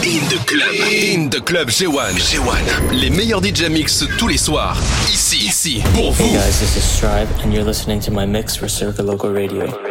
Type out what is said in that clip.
In the club G1. Les meilleurs DJ mix tous les soirs. Ici, pour vous. Hey guys, this is Strive and you're listening to my mix for Circa Local Radio.